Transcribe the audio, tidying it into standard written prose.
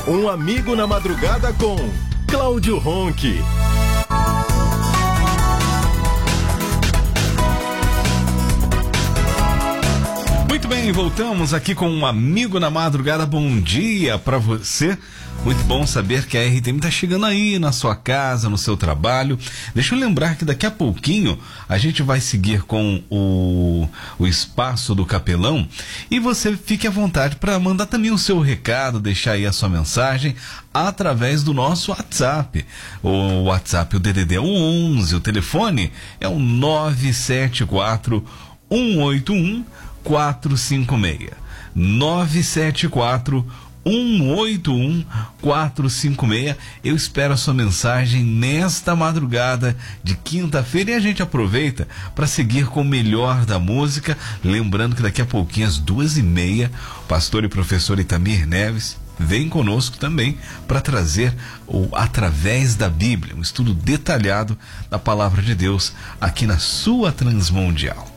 Um amigo na madrugada com Cláudio Ronchi. Muito bem, voltamos aqui com um amigo na madrugada. Bom dia pra você. Muito bom saber que a RTM tá chegando aí na sua casa, no seu trabalho. Deixa eu lembrar que daqui a pouquinho a gente vai seguir com o Espaço do Capelão. E você fique à vontade para mandar também o seu recado, deixar aí a sua mensagem através do nosso WhatsApp. O WhatsApp, o DDD é o 11, o telefone é o 974 181 456. 974 181 456. Eu espero a sua mensagem nesta madrugada de quinta-feira e a gente aproveita para seguir com o melhor da música. Lembrando que daqui a pouquinho, às 2h30, o pastor e professor Itamir Neves vem conosco também para trazer o Através da Bíblia, um estudo detalhado da Palavra de Deus aqui na sua Transmundial.